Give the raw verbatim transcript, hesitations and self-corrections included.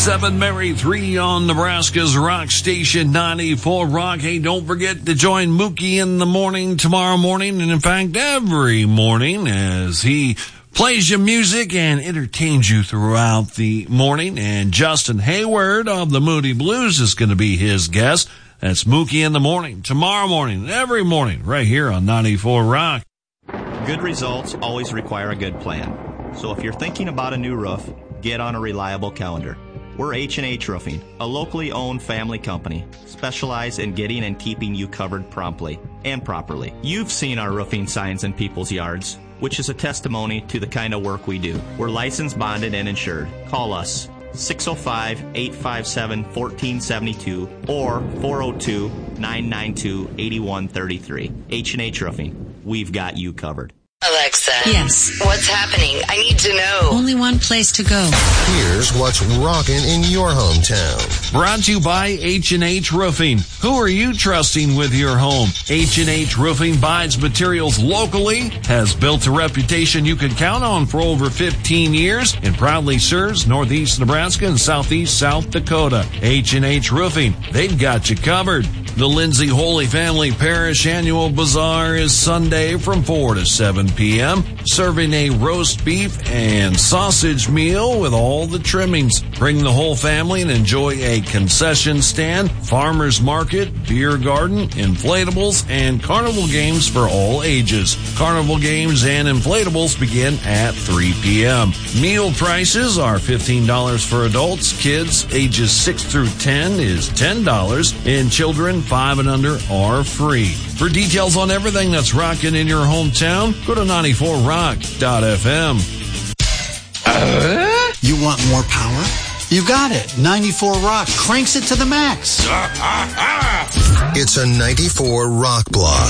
Seven Mary, three on Nebraska's Rock Station ninety-four Rock. Hey, don't forget to join Mookie in the morning tomorrow morning, and in fact every morning, as he plays you music and entertains you throughout the morning. And Justin Hayward of the Moody Blues is going to be his guest. That's Mookie in the morning tomorrow morning, every morning, right here on ninety-four Rock. Good results always require a good plan. So if you're thinking about a new roof, get on a reliable calendar. We're H and H Roofing, a locally owned family company, specialized in getting and keeping you covered promptly and properly. You've seen our roofing signs in people's yards, which is a testimony to the kind of work we do. We're licensed, bonded, and insured. Call us six oh five, eight five seven, one four seven two or four oh two, nine nine two, eight one three three. H and H Roofing. We've got you covered. Alexa. Yes. What's happening? I need to know. Only one place to go. Here's what's rocking in your hometown. Brought to you by H and H Roofing. Who are you trusting with your home? H and H Roofing buys materials locally, has built a reputation you can count on for over fifteen years, and proudly serves Northeast Nebraska and Southeast South Dakota. H and H Roofing. They've got you covered. The Lindsay Holy Family Parish Annual Bazaar is Sunday from four to seven p.m., serving a roast beef and sausage meal with all the trimmings. Bring the whole family and enjoy a concession stand, farmer's market, beer garden, inflatables, and carnival games for all ages. Carnival games and inflatables begin at three p.m. Meal prices are fifteen dollars for adults. Kids ages six through ten is ten dollars, and children five and under are free. For details on everything that's rocking in your hometown, go to ninety-four rock dot f m. Uh? You want more power? You got it. ninety-four Rock cranks it to the max. It's a ninety-four Rock block.